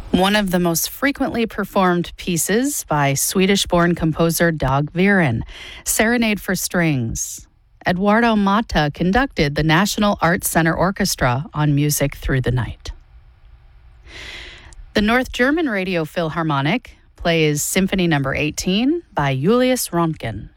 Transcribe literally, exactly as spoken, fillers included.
One of the most frequently performed pieces by Swedish-born composer Dag Viren, Serenade for Strings. Eduardo Mata conducted the National Arts Center Orchestra on Music Through the Night. The North German Radio Philharmonic plays Symphony Number eighteen by Julius Röntgen.